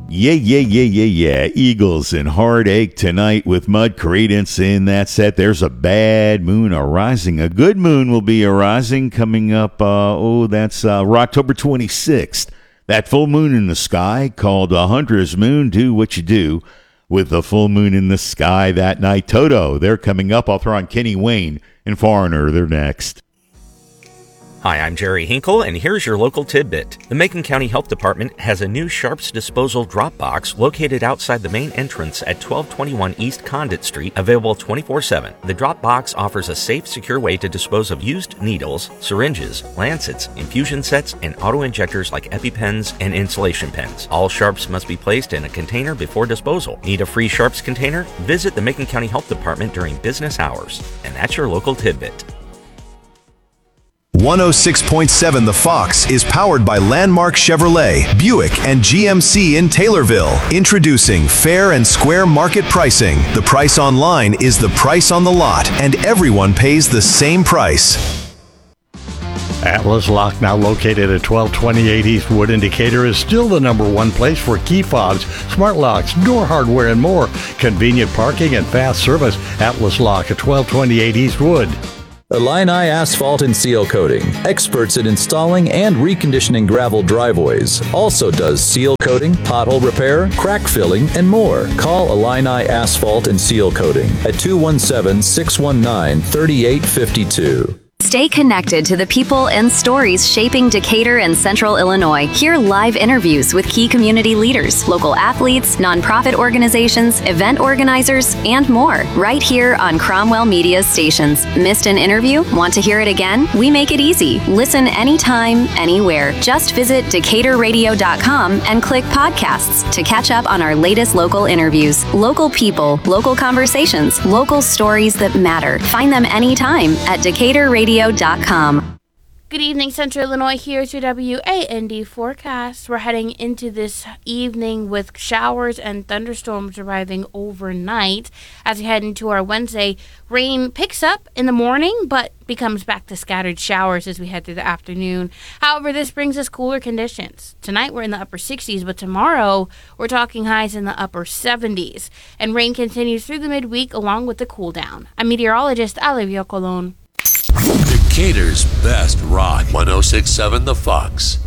Yeah. Eagles and Heartache tonight with Mud Credence in that set. There's a bad moon arising. A good moon will be arising coming up. That's October 26th. That full moon in the sky called a Hunter's Moon. Do what you do with the full moon in the sky that night. Toto, they're coming up. I'll throw on Kenny Wayne and Foreigner. They're next. Hi, I'm Jerry Hinkle, and here's your local tidbit. The Macon County Health Department has a new Sharps Disposal drop box located outside the main entrance at 1221 East Condit Street, available 24/7. The drop box offers a safe, secure way to dispose of used needles, syringes, lancets, infusion sets, and auto-injectors like EpiPens and insulation pens. All Sharps must be placed in a container before disposal. Need a free Sharps container? Visit the Macon County Health Department during business hours. And that's your local tidbit. 106.7 The Fox is powered by Landmark Chevrolet, Buick, and GMC in Taylorville. Introducing fair and square market pricing. The price online is the price on the lot, and everyone pays the same price. Atlas Lock, now located at 1228 East Wood in Decatur, is still the number one place for key fobs, smart locks, door hardware, and more. Convenient parking and fast service. Atlas Lock at 1228 East Wood. Illini Asphalt and Seal Coating, experts in installing and reconditioning gravel driveways. Also does seal coating, pothole repair, crack filling, and more. Call Illini Asphalt and Seal Coating at 217-619-3852. Stay connected to the people and stories shaping Decatur and Central Illinois. Hear live interviews with key community leaders, local athletes, nonprofit organizations, event organizers, and more, right here on Cromwell Media's stations. Missed an interview? Want to hear it again? We make it easy. Listen anytime, anywhere. Just visit DecaturRadio.com and click podcasts to catch up on our latest local interviews. Local people, local conversations, local stories that matter. Find them anytime at DecaturRadio.com. Good evening, Central Illinois. Here's your WAND forecast. We're heading into this evening with showers and thunderstorms arriving overnight. As we head into our Wednesday, rain picks up in the morning, but becomes back to scattered showers as we head through the afternoon. However, this brings us cooler conditions. Tonight, we're in the upper 60s, but tomorrow, we're talking highs in the upper 70s. And rain continues through the midweek along with the cool down. I'm meteorologist Olivia Colon. Decatur's best rock, 106.7 The Fox.